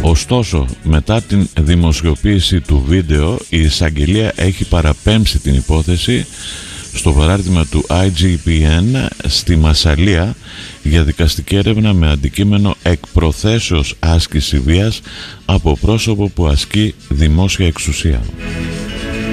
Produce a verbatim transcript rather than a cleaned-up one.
Ωστόσο, μετά την δημοσιοποίηση του βίντεο, η εισαγγελία έχει παραπέμψει την υπόθεση στο παράρτημα του άι τζι πι εν στη Μασσαλία για δικαστική έρευνα με αντικείμενο εκ προθέσεως άσκηση βίας από πρόσωπο που ασκεί δημόσια εξουσία.